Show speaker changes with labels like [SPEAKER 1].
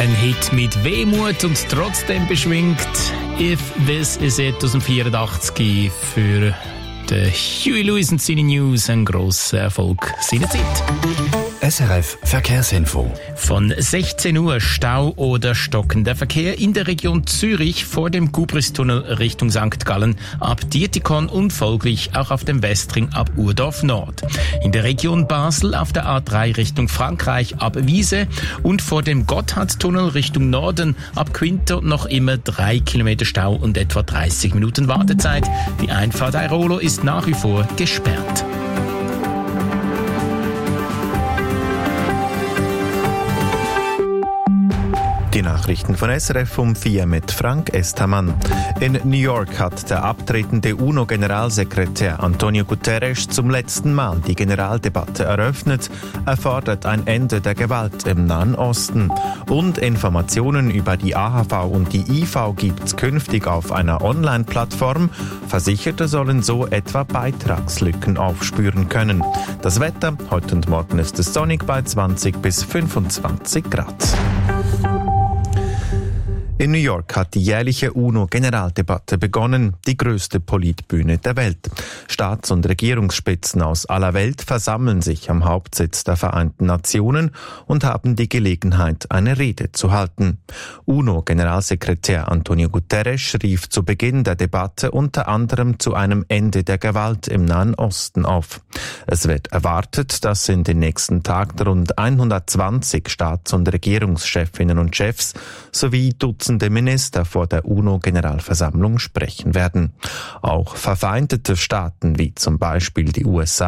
[SPEAKER 1] Ein Hit mit Wehmut und trotzdem beschwingt. If This Is It aus dem 84 für den Huey Lewis und seine News. Ein grosser Erfolg seiner Zeit.
[SPEAKER 2] SRF Verkehrsinfo.
[SPEAKER 1] Von 16 Uhr Stau oder stockender Verkehr in der Region Zürich vor dem Gubristunnel Richtung St. Gallen ab Dietikon und folglich auch auf dem Westring ab Urdorf Nord. In der Region Basel auf der A3 Richtung Frankreich ab Wiese und vor dem Gotthardtunnel Richtung Norden ab Quinto noch immer 3 Kilometer Stau und etwa 30 Minuten Wartezeit. Die Einfahrt Airolo ist nach wie vor gesperrt.
[SPEAKER 3] Die Nachrichten von SRF um 4 mit Frank Estamann. In New York hat der abtretende UNO-Generalsekretär Antonio Guterres zum letzten Mal die Generaldebatte eröffnet. Er fordert ein Ende der Gewalt im Nahen Osten. Und Informationen über die AHV und die IV gibt es künftig auf einer Online-Plattform. Versicherte sollen so etwa Beitragslücken aufspüren können. Das Wetter, heute und morgen ist es sonnig bei 20 bis 25 Grad. In New York hat die jährliche UNO-Generaldebatte begonnen, die größte Politbühne der Welt. Staats- und Regierungsspitzen aus aller Welt versammeln sich am Hauptsitz der Vereinten Nationen und haben die Gelegenheit, eine Rede zu halten. UNO-Generalsekretär Antonio Guterres rief zu Beginn der Debatte unter anderem zu einem Ende der Gewalt im Nahen Osten auf. Es wird erwartet, dass in den nächsten Tagen rund 120 Staats- und Regierungschefinnen und Chefs sowie Dutzende Minister vor der UNO-Generalversammlung sprechen werden. Auch verfeindete Staaten wie zum Beispiel die USA